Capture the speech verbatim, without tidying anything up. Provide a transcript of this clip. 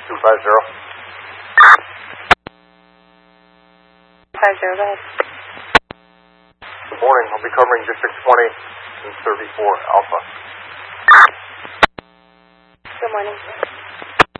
two five zero. five zero, go ahead. Good morning. I'll be covering District twenty and thirty-four Alpha. Good morning.